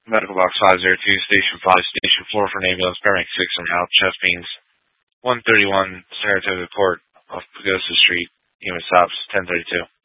Medical Box 502, Station 5, Station 4 for an ambulance, paramedic 6 on route, chest pains. 131 Saratoga Court off Pagosa Street, unit stops, 1032.